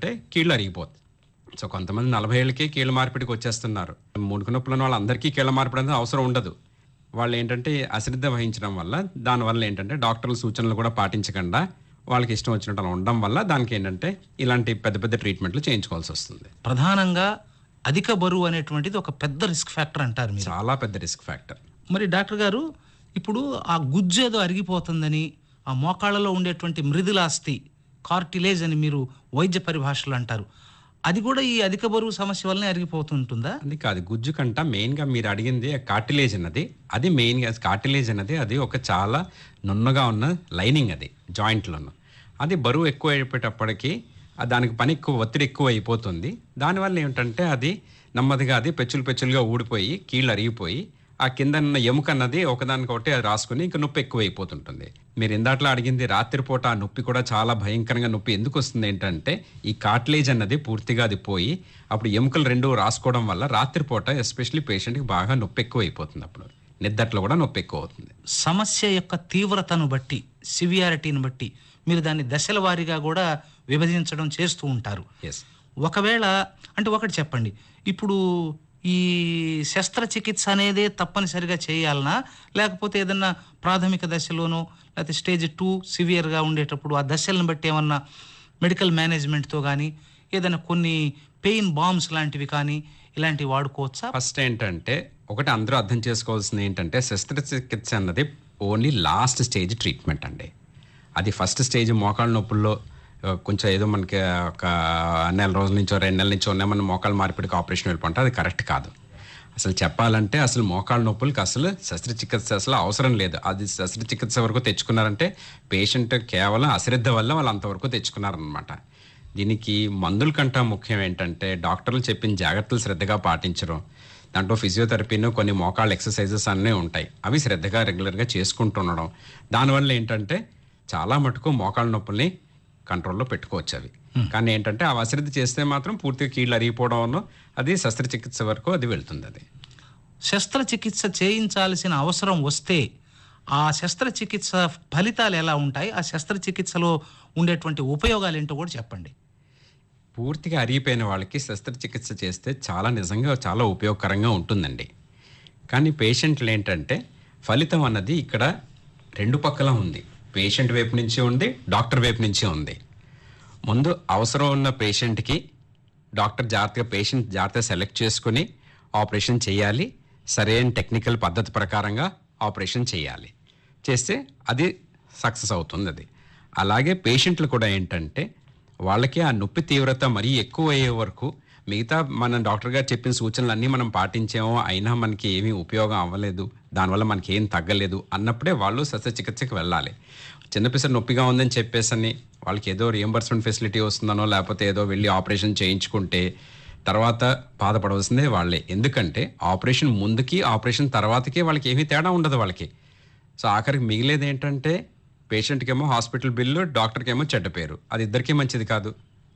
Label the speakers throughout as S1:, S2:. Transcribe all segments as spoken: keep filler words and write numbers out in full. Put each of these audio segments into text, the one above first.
S1: ఏంటంటే కీళ్ళు అరిగిపోతుంది. సో కొంతమంది నలభై ఏళ్ళకే కీళ్ళ మార్పిడికి వచ్చేస్తున్నారు. ముడుకు నొప్పులు ఉన్న వాళ్ళందరికీ కీళ్ళ మార్పిడి అనేది అవసరం ఉండదు. వాళ్ళు ఏంటంటే అశ్రద్ధ వహించడం వల్ల దానివల్ల ఏంటంటే డాక్టర్ల సూచనలు కూడా పాటించకుండా వాళ్ళకి ఇష్టం వచ్చినట్టు అలా ఉండడం వల్ల దానికి ఏంటంటే ఇలాంటి పెద్ద పెద్ద ట్రీట్మెంట్లు చేయించుకోవాల్సి వస్తుంది.
S2: ప్రధానంగా అధిక బరువు అనేటువంటిది ఒక పెద్ద రిస్క్ ఫ్యాక్టర్ అంటారు మీరు.
S1: చాలా పెద్ద రిస్క్ ఫ్యాక్టర్.
S2: మరి డాక్టర్ గారు, ఇప్పుడు ఆ గుజ్జు ఏదో అరిగిపోతుందని, ఆ మోకాళ్ళలో ఉండేటువంటి మృదులాస్థి కార్టిలేజ్ అని మీరు వైద్య పరిభాషలో అంటారు, అది కూడా ఈ అధిక బరువు సమస్య వల్లనే అరిగిపోతుంటుందా?
S1: అది కాదు, గుజ్జు కంట మెయిన్గా మీరు అడిగింది కార్టిలేజ్ అన్నది. అది మెయిన్గా కార్టిలేజ్ అన్నది అది ఒక చాలా నున్నగా ఉన్న లైనింగ్, అది జాయింట్లోను. అది బరువు ఎక్కువ అయిపోయేటప్పటికీ దానికి పని ఎక్కువ, ఒత్తిడి ఎక్కువ అయిపోతుంది. దానివల్ల ఏమిటంటే అది నెమ్మదిగా అది పెచ్చులు పెచ్చులుగా ఊడిపోయి కీళ్ళు అరిగిపోయి ఆ కింద ఉన్న ఎముక అన్నది ఒకదానికొకటి అది రాసుకుని ఇంకా నొప్పి ఎక్కువ అయిపోతుంటుంది. మీరు ఇందాట్లో అడిగింది రాత్రిపూట ఆ నొప్పి కూడా చాలా భయంకరంగా నొప్పి ఎందుకు వస్తుంది ఏంటంటే ఈ కార్టిలేజ్ అన్నది పూర్తిగా అది పోయి అప్పుడు ఎముకలు రెండు రాసుకోవడం వల్ల రాత్రిపూట ఎస్పెషల్లీ పేషెంట్కి బాగా నొప్పి ఎక్కువ అయిపోతుంది. అప్పుడు నిద్దట్లో కూడా నొప్పి ఎక్కువ అవుతుంది.
S2: సమస్య యొక్క తీవ్రతను బట్టి, సివియారిటీని బట్టి మీరు దాన్ని దశల వారీగా కూడా విభజించడం చేస్తూ ఉంటారు.
S1: ఎస్.
S2: ఒకవేళ అంటే ఒకటి చెప్పండి, ఇప్పుడు ఈ శస్త్రచికిత్స అనేది తప్పనిసరిగా చేయాలనా, లేకపోతే ఏదన్నా ప్రాథమిక దశలోనో లేకపోతే స్టేజ్ టూ సివియర్గా ఉండేటప్పుడు ఆ దశలను బట్టి ఏమన్నా మెడికల్ మేనేజ్మెంట్తో కానీ ఏదైనా కొన్ని పెయిన్ బాంబ్స్ లాంటివి కానీ ఇలాంటివి వాడుకోవచ్చా?
S1: ఫస్ట్ ఏంటంటే ఒకటి అందరూ అర్థం చేసుకోవాల్సింది ఏంటంటే శస్త్రచికిత్స అన్నది ఓన్లీ లాస్ట్ స్టేజ్ ట్రీట్మెంట్ అండి. అది ఫస్ట్ స్టేజ్ మోకాళ్ళ నొప్పుల్లో కొంచెం ఏదో మనకి ఒక నెల రోజుల నుంచో రెండు నెలల నుంచో మన మోకాళ్ళ మార్పిడికి ఆపరేషన్ వెళ్ళిపోతే అది కరెక్ట్ కాదు. అసలు చెప్పాలంటే అసలు మోకాళ్ళ నొప్పులకి అసలు శస్త్రచికిత్స అసలు అవసరం లేదు. అది శస్త్రచికిత్స వరకు తెచ్చుకున్నారంటే పేషెంట్ కేవలం అశ్రద్ధ వల్ల వాళ్ళు అంతవరకు తెచ్చుకున్నారనమాట. దీనికి మందుల కంటే ముఖ్యం ఏంటంటే డాక్టర్లు చెప్పిన జాగ్రత్తలు శ్రద్ధగా పాటించడం. దాంట్లో ఫిజియోథెరపీను కొన్ని మోకాళ్ళ ఎక్సర్సైజెస్ అన్నీ ఉంటాయి, అవి శ్రద్ధగా రెగ్యులర్గా చేసుకుంటుండడం. దానివల్ల ఏంటంటే చాలా మటుకు మోకాళ్ళ నొప్పుల్ని కంట్రోల్లో పెట్టుకోవచ్చు అవి. కానీ ఏంటంటే ఆ అశ్రద్ధ చేస్తే మాత్రం పూర్తిగా కీళ్ళు అరిగిపోవడం అది శస్త్రచికిత్స వరకు అది వెళ్తుంది. అది
S2: శస్త్రచికిత్స చేయించాల్సిన అవసరం వస్తే ఆ శస్త్రచికిత్స ఫలితాలు ఎలా ఉంటాయి, ఆ శస్త్రచికిత్సలో ఉండేటువంటి ఉపయోగాలు ఏంటో కూడా చెప్పండి.
S1: పూర్తిగా అరిగిపోయిన వాళ్ళకి శస్త్రచికిత్స చేస్తే చాలా నిజంగా చాలా ఉపయోగకరంగా ఉంటుందండి. కానీ పేషెంట్లు ఏంటంటే ఫలితం అన్నది ఇక్కడ రెండు పక్కల ఉంది. పేషెంట్ వైపు నుంచి ఉంది, డాక్టర్ వైపు నుంచి ఉంది. ముందు అవసరం ఉన్న పేషెంట్కి డాక్టర్ జాగ్రత్తగా పేషెంట్ జాగ్రత్తగా సెలెక్ట్ చేసుకుని ఆపరేషన్ చేయాలి. సరైన టెక్నికల్ పద్ధతి ప్రకారంగా ఆపరేషన్ చేయాలి. చేస్తే అది సక్సెస్ అవుతుంది. అది అలాగే పేషెంట్లు కూడా ఏంటంటే వాళ్ళకి ఆ నొప్పి తీవ్రత మరీ ఎక్కువ అయ్యే వరకు మిగతా మన డాక్టర్ గారు చెప్పిన సూచనలు అన్నీ మనం పాటించామో అయినా మనకి ఏమీ ఉపయోగం అవ్వలేదు, దానివల్ల మనకి ఏం తగ్గలేదు అన్నప్పుడే వాళ్ళు శస్త్రచికిత్సకి వెళ్ళాలి. చిన్నపిసరు నొప్పిగా ఉందని చెప్పేసని వాళ్ళకి ఏదో రియంబర్స్మెంట్ ఫెసిలిటీ వస్తుందనో లేకపోతే ఏదో వెళ్ళి ఆపరేషన్ చేయించుకుంటే తర్వాత బాధపడవలసిందే వాళ్ళే. ఎందుకంటే ఆపరేషన్ ముందుకి ఆపరేషన్ తర్వాతకి వాళ్ళకి ఏమీ తేడా ఉండదు వాళ్ళకి. సో ఆఖరికి మిగిలేది ఏంటంటే పేషెంట్కి ఏమో హాస్పిటల్ బిల్లు, డాక్టర్కి ఏమో చెడ్డ పేరు. అది ఇద్దరికీ మంచిది కాదు.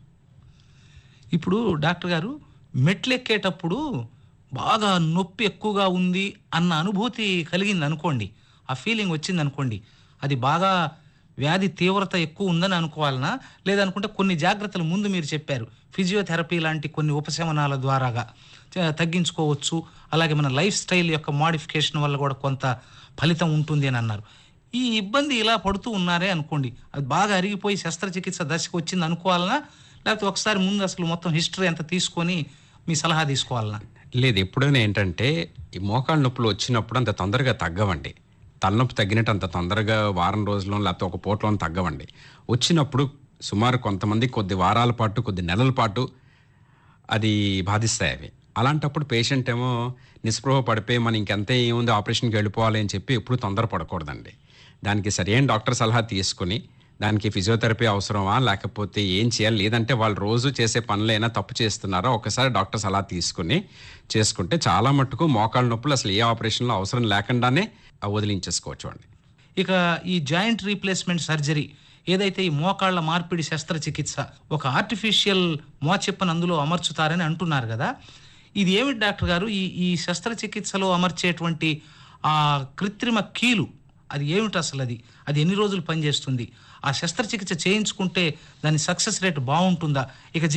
S2: ఇప్పుడు డాక్టర్ గారు, మెట్లు ఎక్కేటప్పుడు బాగా నొప్పి ఎక్కువగా ఉంది అన్న అనుభూతి కలిగింది అనుకోండి, ఆ ఫీలింగ్ వచ్చింది అనుకోండి, అది బాగా వ్యాధి తీవ్రత ఎక్కువ ఉందని అనుకోవాలనా, లేదనుకుంటే కొన్ని జాగ్రత్తలు ముందు మీరు చెప్పారు ఫిజియోథెరపీ లాంటి కొన్ని ఉపశమనాల ద్వారాగా తగ్గించుకోవచ్చు, అలాగే మన లైఫ్ స్టైల్ యొక్క మోడిఫికేషన్ వల్ల కూడా కొంత ఫలితం ఉంటుంది అని అన్నారు. ఈ ఇబ్బంది ఇలా పడుతూ ఉన్నారే అనుకోండి, అది బాగా అరిగిపోయి శస్త్రచికిత్స దశకు వచ్చింది అనుకోవాలనా, లేకపోతే ఒకసారి ముందు అసలు మొత్తం హిస్టరీ అంతా తీసుకొని మీ సలహా తీసుకోవాలనా?
S1: లేదు, ఎప్పుడైనా ఏంటంటే ఈ మోకాళ్ళ నొప్పులు వచ్చినప్పుడు అంత తొందరగా తగ్గవండి. తలనొప్పి తగ్గినట్టు అంత తొందరగా వారం రోజుల్లో లేకపోతే ఒక పూటలో తగ్గవండి. వచ్చినప్పుడు సుమారు కొంతమంది కొద్ది వారాల పాటు కొద్ది నెలల పాటు అది బాధిస్తాయి అవి. అలాంటప్పుడు పేషెంట్ ఏమో నిస్పృహ పడిపోయి మనం ఇంకెంతే ఏముంది ఆపరేషన్కి వెళ్ళిపోవాలి అని చెప్పి ఎప్పుడు తొందర పడకూడదండి. దానికి సరైన డాక్టర్ సలహా తీసుకుని దానికి ఫిజియోథెరపీ అవసరమా లేకపోతే ఏం చేయాలి, లేదంటే వాళ్ళు రోజు చేసే పనులైనా తప్పు చేస్తున్నారో ఒకసారి డాక్టర్ సలహా తీసుకుని చేసుకుంటే చాలా మట్టుకు మోకాళ్ళ నొప్పులు అసలు ఏ ఆపరేషన్లో అవసరం లేకుండానే వదిలించేసుకోవచ్చు అండి.
S2: ఇక ఈ జాయింట్ రీప్లేస్మెంట్ సర్జరీ ఏదైతే ఈ మోకాళ్ళ మార్పిడి శస్త్రచికిత్స ఒక ఆర్టిఫిషియల్ మోచెప్పను అందులో అమర్చుతారని అంటున్నారు కదా, ఇది ఏమిటి డాక్టర్ గారు? ఈ ఈ శస్త్రచికిత్సలో అమర్చేటువంటి ఆ కృత్రిమ కీలు అది ఏమిటి అసలు, అది అది ఎన్ని రోజులు పనిచేస్తుంది, ఆ శస్త్రచికిత్స చేయించుకుంటే దాని సక్సెస్ రేట్ బాగుంటుందా, ఇక